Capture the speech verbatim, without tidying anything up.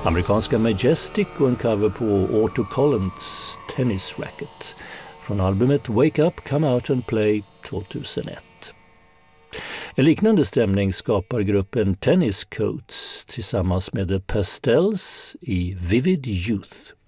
Amerikanska Majestic och en cover på Otto Collins Tennis Racket från albumet Wake Up, Come Out and Play tvåtusenett. En liknande stämning skapar gruppen Tennis Coats tillsammans med The Pastels i Vivid Youth.